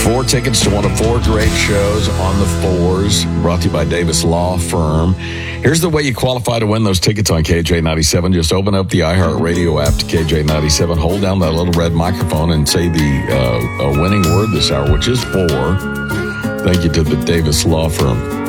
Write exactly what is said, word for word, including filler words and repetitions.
Four tickets to one of four great shows on the fours, brought to you by Davis Law Firm. Here's the way you qualify to win those tickets on K J ninety-seven. Just open up the iHeartRadio app to K J ninety-seven, hold down that little red microphone, and say the uh, uh, winning word this hour, which is four. Thank you to the Davis Law Firm.